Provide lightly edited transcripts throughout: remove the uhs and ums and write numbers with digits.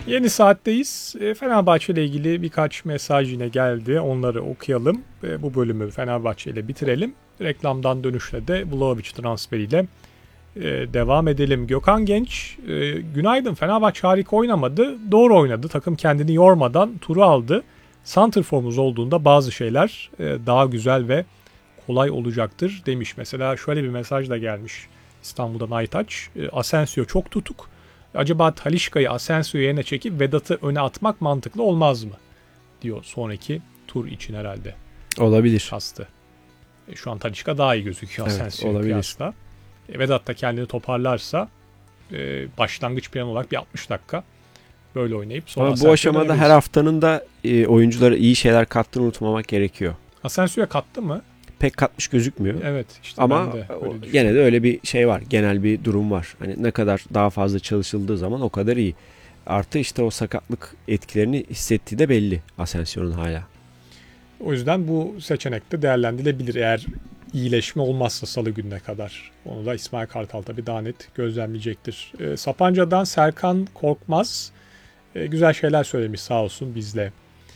Yeni saatteyiz. Fenerbahçe ile ilgili birkaç mesaj yine geldi. Onları okuyalım. Bu bölümü Fenerbahçe ile bitirelim. Reklamdan dönüşle de Vlahovic transferiyle devam edelim. Gökhan Genç, günaydın. Fenerbahçe harika oynamadı. Doğru oynadı. Takım kendini yormadan turu aldı. Santrfor'umuz olduğunda bazı şeyler daha güzel ve kolay olacaktır demiş. Mesela şöyle bir mesaj da gelmiş İstanbul'dan Aytaç. Asensio çok tutuk. Acaba Talisca'yı Asensio yerine çekip Vedat'ı öne atmak mantıklı olmaz mı? Diyor sonraki tur için herhalde. Olabilir. Kastı. Şu an Talisca daha iyi gözüküyor Asensio'ya kıyasla. Vedat da kendini toparlarsa başlangıç planı olarak bir 60 dakika böyle oynayıp sonra ama bu aşamada her haftanın da oyunculara iyi şeyler kattığını unutmamak gerekiyor. Asensio'ya kattı mı? Pek katmış gözükmüyor. Evet. Işte ama gene de öyle bir şey var. Genel bir durum var. Hani ne kadar daha fazla çalışıldığı zaman o kadar iyi. Artı işte o sakatlık etkilerini hissettiği de belli Asensio'nun hala. O yüzden bu seçenek de değerlendirilebilir eğer iyileşme olmazsa salı gününe kadar. Onu da İsmail Kartal tabii daha net gözlemleyecektir. Sapanca'dan Serkan Korkmaz güzel şeyler söylemiş sağ olsun bizle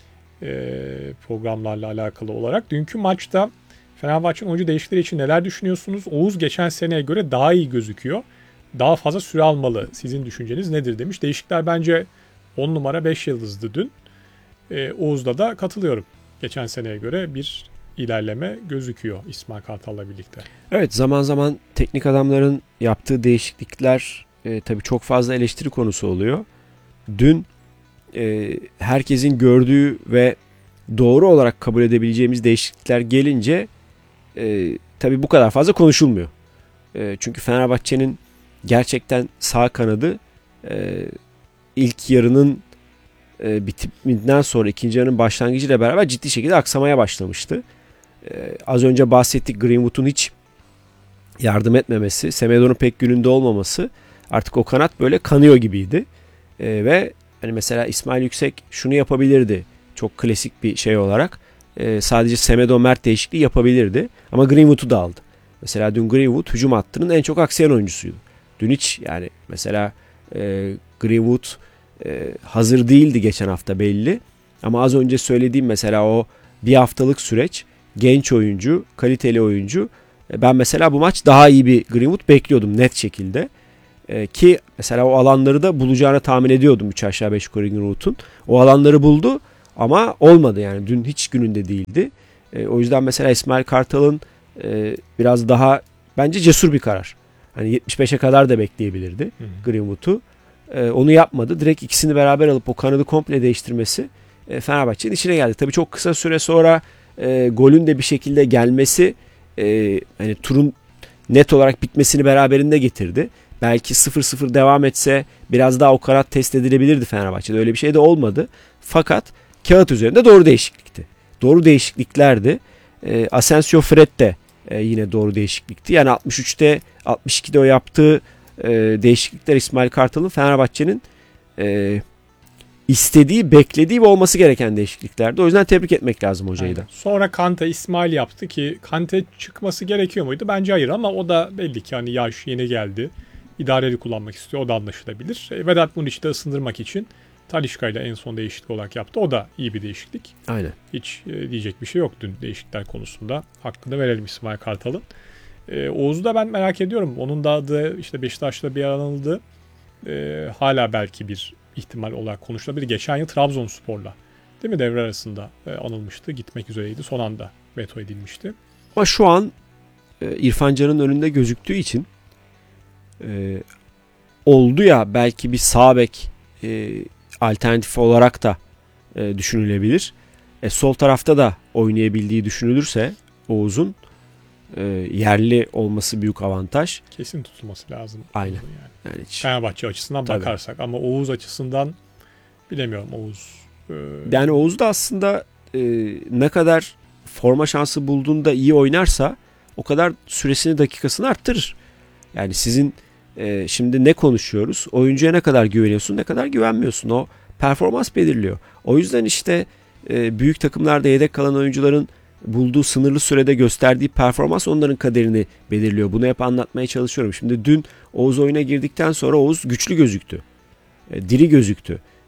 programlarla alakalı olarak. Dünkü maçta Fenerbahçe'nin oyuncu değişiklikleri için neler düşünüyorsunuz? Oğuz geçen seneye göre daha iyi gözüküyor. Daha fazla süre almalı. Sizin düşünceniz nedir demiş. Değişiklikler bence 10 numara 5 yıldızdı dün. Oğuz'da da katılıyorum. Geçen seneye göre bir ilerleme gözüküyor İsmail Kartal'la birlikte. Evet, zaman zaman teknik adamların yaptığı değişiklikler tabii çok fazla eleştiri konusu oluyor. Dün herkesin gördüğü ve doğru olarak kabul edebileceğimiz değişiklikler gelince tabii bu kadar fazla konuşulmuyor. Çünkü Fenerbahçe'nin gerçekten sağ kanadı ilk yarının bitiminden sonra ikinci yarının başlangıcıyla beraber ciddi şekilde aksamaya başlamıştı. Az önce bahsettik, Greenwood'un hiç yardım etmemesi, Semedo'nun pek gününde olmaması, artık o kanat böyle kanıyor gibiydi. Ve hani mesela İsmail Yüksek şunu yapabilirdi. Çok klasik bir şey olarak. Sadece Semedo Mert değişikliği yapabilirdi. Ama Greenwood'u da aldı. Mesela dün Greenwood hücum hattının en çok aksayan oyuncusuydu. Dün hiç yani mesela Greenwood hazır değildi geçen hafta belli. Ama az önce söylediğim mesela o bir haftalık süreç, genç oyuncu, kaliteli oyuncu. Ben mesela bu maç daha iyi bir Greenwood bekliyordum net şekilde. Ki mesela o alanları da bulacağını tahmin ediyordum 3 aşağı 5 yukarı Greenwood'un. O alanları buldu ama olmadı yani. Dün hiç gününde değildi. O yüzden mesela İsmail Kartal'ın biraz daha bence cesur bir karar. Hani 75'e kadar da bekleyebilirdi Greenwood'u. Onu yapmadı. Direkt ikisini beraber alıp o kanadı komple değiştirmesi Fenerbahçe'nin içine geldi. Tabii çok kısa süre sonra golün de bir şekilde gelmesi hani turun net olarak bitmesini beraberinde getirdi. Belki 0-0 devam etse biraz daha o kanat test edilebilirdi Fenerbahçe'de. Öyle bir şey de olmadı. Fakat kağıt üzerinde doğru değişiklikti. Doğru değişikliklerdi. Asensio Fred de yine doğru değişiklikti. Yani 63'te 62'de o yaptığı değişiklikler İsmail Kartal'ın Fenerbahçe'nin istediği, beklediği ve olması gereken değişikliklerdi. O yüzden tebrik etmek lazım hocayı da. Sonra Kante İsmail yaptı ki Kante çıkması gerekiyor muydu? Bence hayır ama o da belli ki hani yaş yeni geldi. İdareli kullanmak istiyor. O da anlaşılabilir. Vedat Muriç'i de ısındırmak için Talisca ile en son değişiklik olarak yaptı. O da iyi bir değişiklik. Aynen. Hiç diyecek bir şey yok dün değişiklikler konusunda. Hakkını verelim İsmail Kartal'ın. Oğuz'u da ben merak ediyorum. Onun da adı işte Beşiktaş'ta bir anıldı. Hala belki bir ihtimal olarak konuşulabilir. Geçen yıl Trabzonspor'la değil mi devre arasında anılmıştı. Gitmek üzereydi. Son anda veto edilmişti. Ama şu an İrfan Can'ın önünde gözüktüğü için oldu ya belki bir sağ bek alternatif olarak da düşünülebilir. Sol tarafta da oynayabildiği düşünülürse Oğuz'un yerli olması büyük avantaj. Kesin tutulması lazım. Aynen. Yani Fenerbahçe açısından tabii bakarsak ama Oğuz açısından bilemiyorum Oğuz. Yani Oğuz da aslında ne kadar forma şansı bulduğunda iyi oynarsa o kadar süresini, dakikasını arttırır. Yani sizin şimdi ne konuşuyoruz? Oyuncuya ne kadar güveniyorsun, ne kadar güvenmiyorsun. O performans belirliyor. O yüzden işte büyük takımlarda yedek kalan oyuncuların bulduğu sınırlı sürede gösterdiği performans onların kaderini belirliyor. Bunu hep anlatmaya çalışıyorum. Şimdi dün Oğuz oyuna girdikten sonra Oğuz güçlü gözüktü. Diri gözüktü.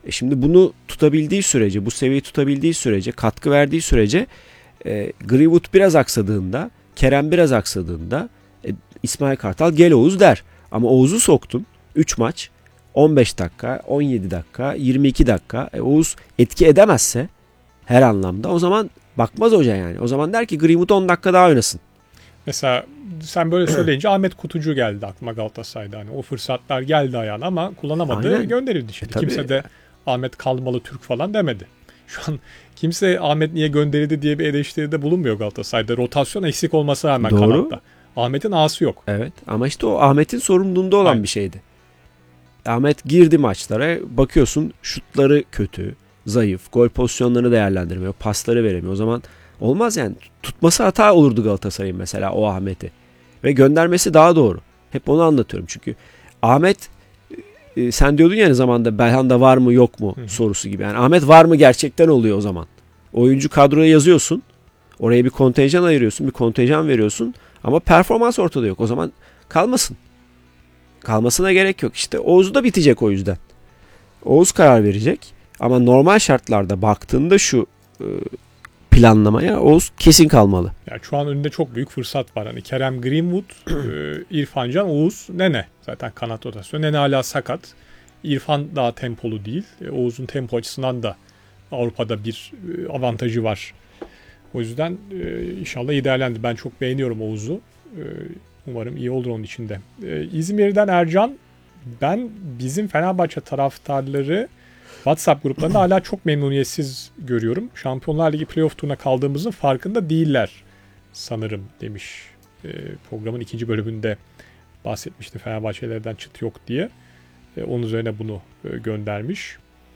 Şimdi bunu tutabildiği sürece, bu seviyeyi tutabildiği sürece, katkı verdiği sürece Greenwood biraz aksadığında, Kerem biraz aksadığında İsmail Kartal gel Oğuz der. Ama Oğuz'u soktun 3 maç, 15 dakika, 17 dakika, 22 dakika. Oğuz etki edemezse her anlamda o zaman bakmaz hoca yani. O zaman der ki Greenwood 10 dakika daha oynasın. Mesela sen böyle söyleyince Ahmet Kutucu geldi aklıma Galatasaray'da. Hani o fırsatlar geldi ayağına ama kullanamadı. Aynen. Gönderildi şimdi. Tabii. Kimse de Ahmet kalmalı Türk falan demedi. Şu an kimse Ahmet niye gönderildi diye bir eleştiride bulunmuyor Galatasaray'da. Rotasyon eksik olmasına rağmen Doğru. kanatta. Ahmet'in ağası yok. Evet ama işte o Ahmet'in sorumluluğunda olan Aynen. bir şeydi. Ahmet girdi maçlara, bakıyorsun şutları kötü, zayıf, gol pozisyonlarını değerlendirmiyor, pasları veremiyor. O zaman olmaz yani. Tutması hata olurdu Galatasaray'ın mesela o Ahmet'i. Ve göndermesi daha doğru. Hep onu anlatıyorum çünkü Ahmet sen diyordun ya aynı zamanda Belhanda var mı yok mu sorusu gibi. Yani Ahmet var mı gerçekten oluyor o zaman. Oyuncu kadroya yazıyorsun. Oraya bir kontenjan ayırıyorsun, bir kontenjan veriyorsun ama performans ortada yok. O zaman kalmasın. Kalmasına gerek yok. İşte Oğuz da bitecek o yüzden. Oğuz karar verecek ama normal şartlarda baktığında şu planlamaya Oğuz kesin kalmalı. Yani şu an önünde çok büyük fırsat var. Hani Kerem Greenwood, İrfan Can, Oğuz, Nene. Zaten kanat rotasyonu. Nene hala sakat. İrfan daha tempolu değil. Oğuz'un tempo açısından da Avrupa'da bir avantajı var. O yüzden inşallah iyi değerlendi. Ben çok beğeniyorum Oğuz'u. Umarım iyi olur onun içinde. İzmir'den Ercan, ben bizim Fenerbahçe taraftarları WhatsApp gruplarında hala çok memnuniyetsiz görüyorum. Şampiyonlar Ligi playoff turuna kaldığımızın farkında değiller sanırım demiş. Programın ikinci bölümünde bahsetmişti Fenerbahçelerden çıt yok diye. Onun üzerine bunu göndermiş.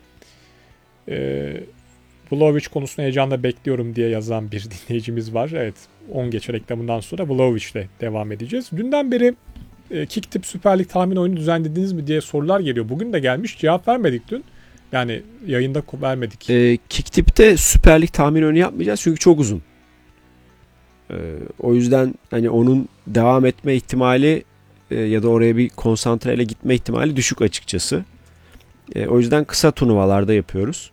Vlahovic konusunu heyecanla bekliyorum diye yazan bir dinleyicimiz var. Evet, 10 geçe reklamından sonra Vlahovic'le devam edeceğiz. Dünden beri Kiktip Süper Lig tahmin oyunu düzenlediniz mi diye sorular geliyor. Bugün de gelmiş, cevap vermedik dün. Yani yayında vermedik. Kiktip'te Süper Lig tahmin oyunu yapmayacağız çünkü çok uzun. O yüzden hani onun devam etme ihtimali ya da oraya bir konsantreyle gitme ihtimali düşük açıkçası. O yüzden kısa turnuvalarda yapıyoruz.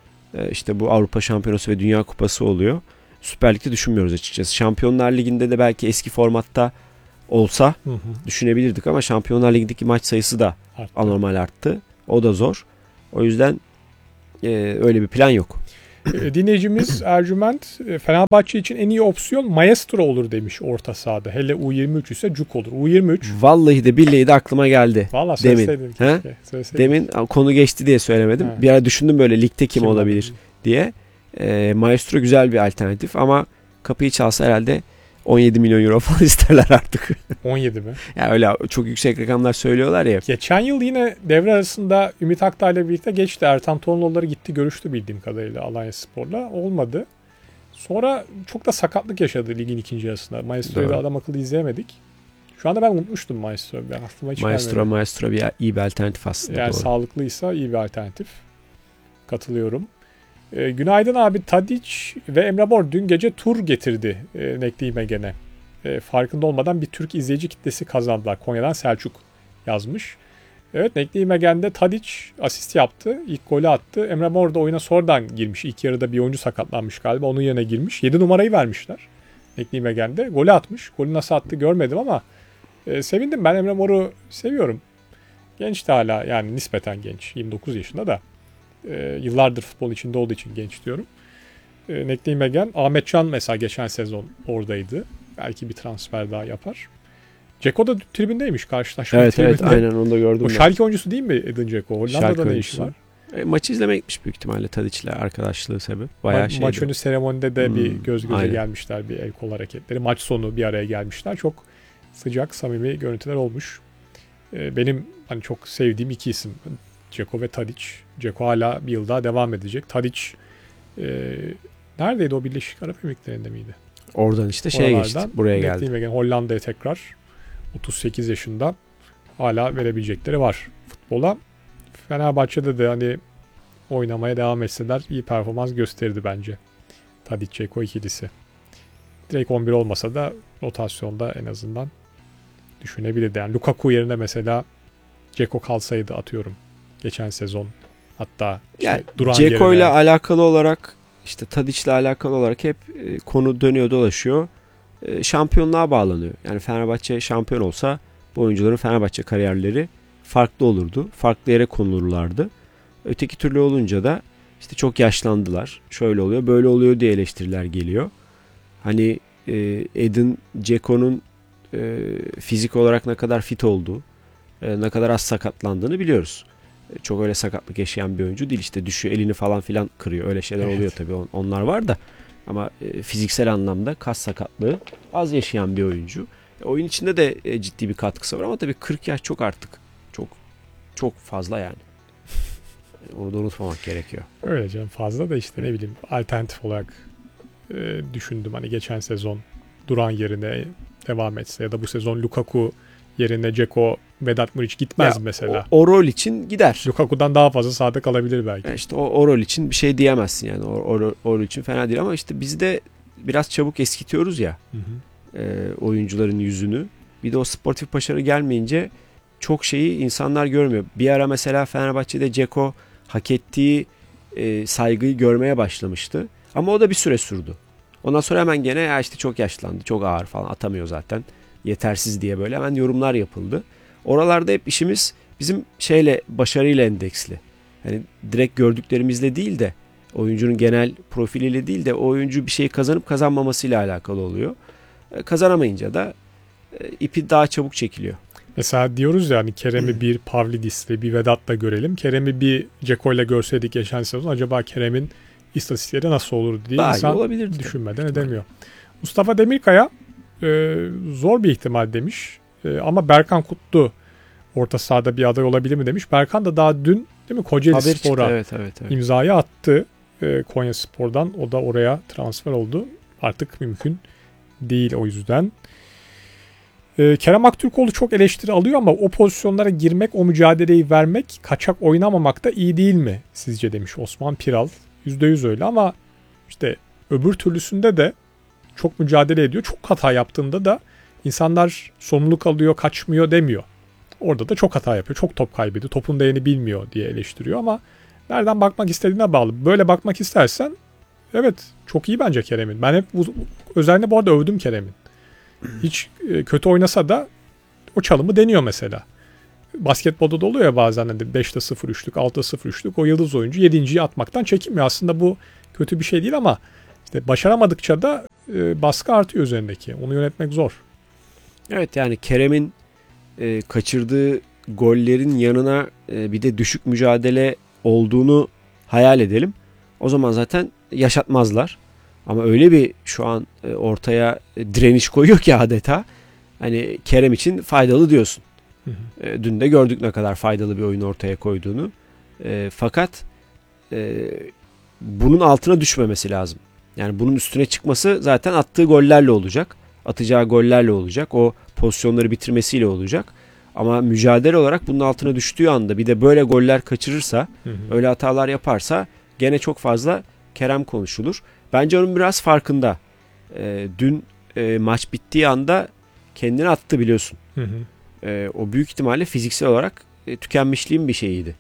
İşte bu Avrupa Şampiyonası ve Dünya Kupası oluyor. Süper Lig'de düşünmüyoruz açıkçası. Şampiyonlar Ligi'nde de belki eski formatta olsa düşünebilirdik ama Şampiyonlar Ligi'ndeki maç sayısı da anormal arttı. O da zor. O yüzden öyle bir plan yok. Dinleyicimiz Ercüment, Fenerbahçe için en iyi opsiyon Maestro olur demiş orta sahada. Hele U23 ise Cuk olur. U23. Vallahi de billahi de aklıma geldi. Vallahi demin. Demin konu geçti diye söylemedim. Bir ara düşündüm böyle ligde kim olabilir diye. Maestro güzel bir alternatif ama kapıyı çalsa herhalde 17 milyon euro falan isterler artık. 17 mi? Yani öyle çok yüksek rakamlar söylüyorlar ya. Geçen yıl yine devre arasında Ümit Aktağ ile birlikte geçti. Ertan Torunoğulları gitti, görüştü bildiğim kadarıyla Alanyaspor'la. Olmadı. Sonra çok da sakatlık yaşadı ligin ikinci yarısında. Maestro'yu da adam akıllı izleyemedik. Şu anda ben unutmuştum Maestro'yu. Ben aklıma hiç Maestro iyi bir alternatif aslında. Yani doğru. Sağlıklıysa iyi bir alternatif. Katılıyorum. Günaydın abi, Tadic ve Emre Mor dün gece tur getirdi Nekli'ime gene. Farkında olmadan bir Türk izleyici kitlesi kazandılar. Konya'dan Selçuk yazmış. Evet, Nekli'ime Gen'de Tadic asist yaptı. İlk golü attı. Emre Mor da oyuna sonradan girmiş. İlk yarıda bir oyuncu sakatlanmış galiba. Onun yerine girmiş. 7 numarayı vermişler. Nekli'ime Gen'de. Golü atmış. Golü nasıl attı görmedim ama sevindim. Ben Emre Mor'u seviyorum. Genç de hala, yani nispeten genç. 29 yaşında da. Yıllardır futbol içinde olduğu için genç diyorum. Nekli'ime Gen. Ahmetcan mesela geçen sezon oradaydı. Belki bir transfer daha yapar. Ceko da tribündeymiş, karşılaşma tribünde. Evet aynen onu da gördüm. O Schalke oyuncusu değil mi Edin Dzeko? Hollanda'da ne işi var? Maçı izlemeye gitmiş büyük ihtimalle Tadic'le arkadaşlığı sebep. Bayağı maç önü seremonide de bir göz göze aynen. gelmişler, bir el kol hareketleri. Maç sonu bir araya gelmişler. Çok sıcak, samimi görüntüler olmuş. Benim hani çok sevdiğim iki isim. Dzeko ve Tadic. Dzeko hala bir yıl daha devam edecek. Tadic neredeydi o, Birleşik Arap Emirlikleri'nde miydi? Oradan işte şeye geçti. Buraya geldi. Hollanda'ya tekrar 38 yaşında hala verebilecekleri var futbola. Fenerbahçe'de de hani oynamaya devam etseler iyi performans gösterdi bence. Tadic Dzeko ikilisi. Direkt 11 olmasa da rotasyonda en azından düşünebilirdi. Yani Lukaku yerine mesela Dzeko kalsaydı atıyorum. Geçen sezon hatta Yani duran Dzeko ile yerine. alakalı olarak, işte Tadic'le alakalı olarak hep konu dönüyor dolaşıyor. Şampiyonluğa bağlanıyor. Yani Fenerbahçe şampiyon olsa bu oyuncuların Fenerbahçe kariyerleri farklı olurdu. Farklı yere konulurlardı. Öteki türlü olunca da işte çok yaşlandılar. Şöyle oluyor, böyle oluyor diye eleştiriler geliyor. Hani Edin Dzeko'nun fizik olarak ne kadar fit olduğu, ne kadar az sakatlandığını biliyoruz. Çok öyle sakatlık yaşayan bir oyuncu değil. İşte düşüyor, elini falan filan kırıyor. Öyle şeyler oluyor tabii. Onlar var da. Ama fiziksel anlamda kas sakatlığı az yaşayan bir oyuncu. Oyun içinde de ciddi bir katkısı var ama tabii 40 yaş çok artık. Çok çok fazla yani. Onu da unutmamak gerekiyor. Öyle canım, fazla da işte ne bileyim alternatif olarak düşündüm. Hani geçen sezon Duran yerine devam etse ya da bu sezon Lukaku yerine Dzeko, Vedat Muriç gitmez Ya, mesela. O rol için gider. Lukaku'dan daha fazla sahada kalabilir belki. Yani işte o rol için bir şey diyemezsin yani. O rol için fena değil ama işte biz de biraz çabuk eskitiyoruz ya Hı hı. oyuncuların yüzünü. Bir de o sportif başarı gelmeyince çok şeyi insanlar görmüyor. Bir ara mesela Fenerbahçe'de Dzeko hak ettiği saygıyı görmeye başlamıştı. Ama o da bir süre sürdü. Ondan sonra hemen gene ya işte çok yaşlandı, çok ağır falan, atamıyor zaten, yetersiz diye böyle hemen yorumlar yapıldı. Oralarda hep işimiz bizim başarıyla endeksli. Yani direkt gördüklerimizle değil de oyuncunun genel profiliyle değil de o oyuncu bir şeyi kazanıp kazanmamasıyla alakalı oluyor. Kazanamayınca da ipi daha çabuk çekiliyor. Mesela diyoruz ya hani Kerem'i bir Pavlidis'le bir Vedat'la görelim. Kerem'i bir Dzeko'yla görseydik geçen sezon acaba Kerem'in istatistikleri nasıl olurdu diye Daha iyi insan olabilirdi. düşünmeden edemiyor. Mustafa Demirkaya zor bir ihtimal demiş. Ama Berkan Kutlu orta sahada bir aday olabilir mi demiş. Berkan da daha dün değil mi Kocaeli Spor'a Evet. imzayı attı. Konya Spor'dan. O da oraya transfer oldu. Artık mümkün değil o yüzden. Kerem Aktürkoğlu çok eleştiri alıyor ama o pozisyonlara girmek, o mücadeleyi vermek, kaçak oynamamak da iyi değil mi sizce demiş Osman Piral. %100 öyle ama işte öbür türlüsünde de çok mücadele ediyor. Çok hata yaptığında da insanlar sorumluluk alıyor, kaçmıyor demiyor. Orada da çok hata yapıyor. Çok top kaybediyor. Topun değerini bilmiyor diye eleştiriyor ama nereden bakmak istediğine bağlı. Böyle bakmak istersen evet çok iyi bence Kerem'in. Ben hep özellikle bu arada övdüm Kerem'in. Hiç kötü oynasa da o çalımı deniyor mesela. Basketbolda da oluyor ya bazen de 5'te 0 üçlük, 6'da 0 üçlük. O yıldız oyuncu 7.'yi atmaktan çekinmiyor. Aslında bu kötü bir şey değil ama işte başaramadıkça da baskı artıyor üzerindeki. Onu yönetmek zor. Evet yani Kerem'in kaçırdığı gollerin yanına bir de düşük mücadele olduğunu hayal edelim. O zaman zaten yaşatmazlar. Ama öyle bir şu an ortaya direniş koyuyor ki adeta. Hani Kerem için faydalı diyorsun. Hı hı. Dün de gördük ne kadar faydalı bir oyun ortaya koyduğunu. Fakat bunun altına düşmemesi lazım. Yani bunun üstüne çıkması zaten attığı gollerle olacak. Atacağı gollerle olacak. O pozisyonları bitirmesiyle olacak. Ama mücadele olarak bunun altına düştüğü anda bir de böyle goller kaçırırsa, öyle hatalar yaparsa gene çok fazla Kerem konuşulur. Bence onun biraz farkında. Dün maç bittiği anda kendini attı biliyorsun. Hı hı. O büyük ihtimalle fiziksel olarak tükenmişliğin bir şeyiydi.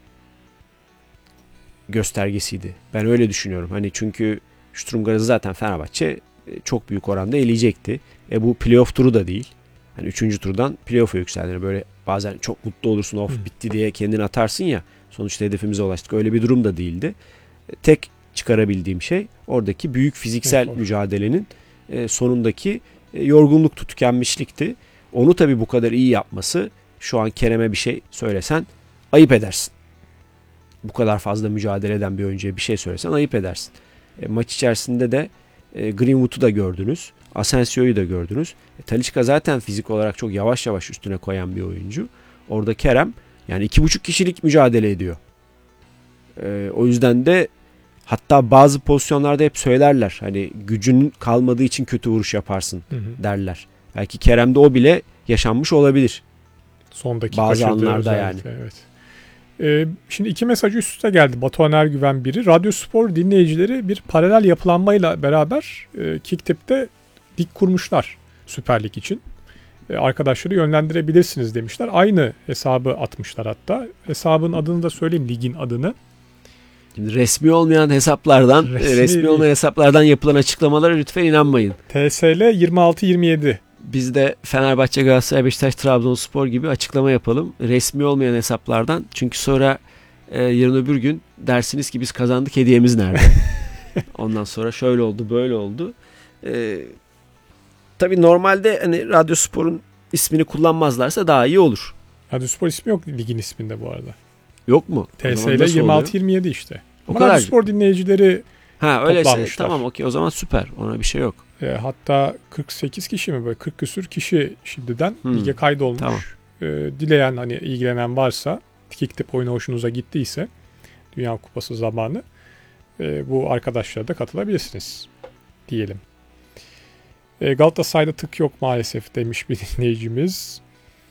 Göstergesiydi. Ben öyle düşünüyorum. Hani çünkü Sturm zaten Fenerbahçe çok büyük oranda eleyecekti. Bu playoff turu da değil. Hani 3. turdan playoff'a yükseldiğini böyle bazen çok mutlu olursun of bitti diye kendini atarsın ya. Sonuçta hedefimize ulaştık. Öyle bir durum da değildi. Tek çıkarabildiğim şey oradaki büyük fiziksel mücadelenin sonundaki yorgunluktu, tükenmişlikti. Onu tabii bu kadar iyi yapması, şu an Kerem'e bir şey söylesen ayıp edersin. Bu kadar fazla mücadele eden bir oyuncuya bir şey söylesen ayıp edersin. Maç içerisinde de Greenwood'u da gördünüz. Asensio'yu da gördünüz. Talisca zaten fizik olarak çok yavaş yavaş üstüne koyan bir oyuncu. Orada Kerem yani 2,5 kişilik mücadele ediyor. O yüzden de hatta bazı pozisyonlarda hep söylerler. Hani gücünün kalmadığı için kötü vuruş yaparsın derler. Belki Kerem'de o bile yaşanmış olabilir. Sondaki bazı anlarda yani. Evet. Şimdi 2 mesaj üst üste geldi. Batuhan Ergüven biri. Radyo Spor dinleyicileri bir paralel yapılanmayla beraber Kicktip'te lig kurmuşlar Süper Lig için. Arkadaşları yönlendirebilirsiniz demişler. Aynı hesabı atmışlar hatta. Hesabın adını da söyleyeyim, ligin adını. Şimdi resmi olmayan hesaplardan, resmi olmayan hesaplardan yapılan açıklamalara lütfen inanmayın. TSL 2627. Biz de Fenerbahçe, Galatasaray, Beşiktaş, Trabzonspor gibi açıklama yapalım. Resmi olmayan hesaplardan. Çünkü sonra yarın öbür gün dersiniz ki biz kazandık, hediyemiz nerede? Ondan sonra şöyle oldu, böyle oldu. Tabii normalde hani Radyospor'un ismini kullanmazlarsa daha iyi olur. Radyospor ismi yok ligin isminde bu arada. Yok mu? TSL 2627 işte. O Ama kadar. Radyospor dinleyicileri öyleyse toplanmışlar. tamam, okey, o zaman süper. Ona bir şey yok. Hatta 48 kişi mi böyle 40 küsür kişi şimdiden lige kaydolmuş. Tamam. Dileyen hani ilgilenen varsa, Kick oyunu hoşunuza gittiyse Dünya Kupası zamanı bu arkadaşlara da katılabilirsiniz diyelim. Galatasaray'da tık yok maalesef demiş bir dinleyicimiz.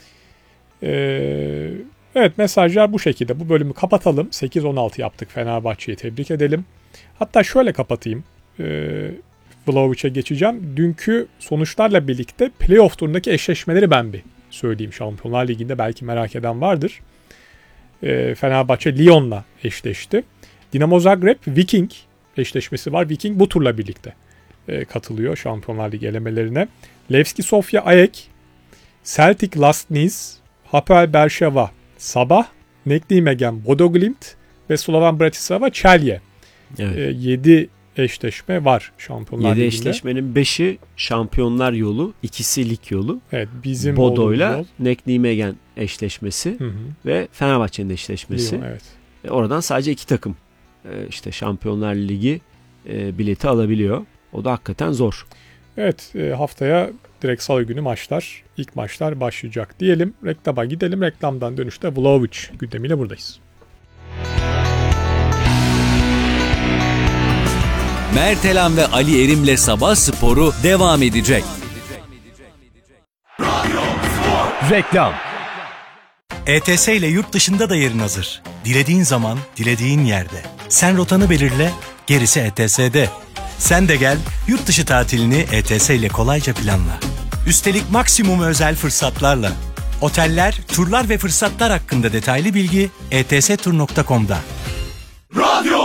Evet, mesajlar bu şekilde. Bu bölümü kapatalım. 8-16 yaptık. Fenerbahçe'yi tebrik edelim. Hatta şöyle kapatayım. Vlahovic'e geçeceğim. Dünkü sonuçlarla birlikte playoff turundaki eşleşmeleri ben bir söyleyeyim. Şampiyonlar Ligi'nde belki merak eden vardır. Fenerbahçe Lyon'la eşleşti. Dinamo Zagreb Viking eşleşmesi var. Viking bu turla birlikte katılıyor Şampiyonlar Ligi elemelerine. Levski Sofia AEK, Celtic Last Nice, Hapoel Berşeva Sabah, Nijmegen Bodo Glimt ve Slovan Bratislava Celje. Evet. 7 eşleşme var Şampiyonlar 7 Ligi'nde. eşleşmenin 5'i Şampiyonlar yolu, 2'si lig yolu. Evet, bizim Bodo'yla Nijmegen eşleşmesi ve Fenerbahçe'nin eşleşmesi. Lyon, evet. Oradan sadece 2 takım işte Şampiyonlar Ligi bileti alabiliyor. O da hakikaten zor. Evet, haftaya direkt salı günü maçlar, ilk maçlar başlayacak diyelim. Reklama gidelim. Reklamdan dönüşte Vlahovic gündemiyle buradayız. Mertelan ve Ali Erim'le Sabah Sporu devam edecek. Reklam. ETS ile yurt dışında da yerin hazır. Dilediğin zaman, dilediğin yerde. Sen rotanı belirle, gerisi ETS'de. Sen de gel, yurt dışı tatilini ETS ile kolayca planla. Üstelik maksimum özel fırsatlarla. Oteller, turlar ve fırsatlar hakkında detaylı bilgi etstur.com'da. Radyo